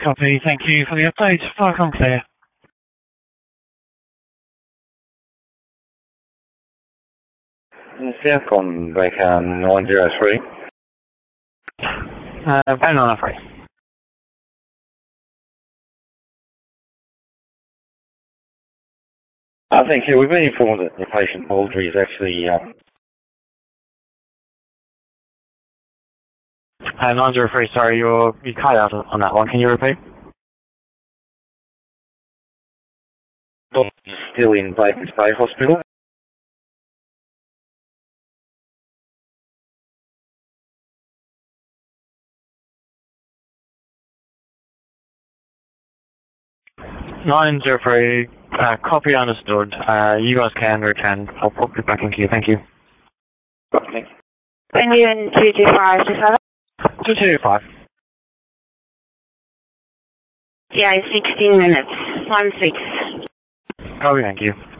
Copy, thank you for the update. Fire con clear. Southcom back 903. Pan 903. Thank you. We've been informed that the patient Baldry is actually 903, sorry, you cut out on that one. Can you repeat? still in Batemans Bay Hospital. Nine zero three. Copy understood. You guys can return. I'll pop it back in queue. Thank you. Thanks. Indian 225 to 225. Yeah, 16 minutes. 1-6. Copy, thank you.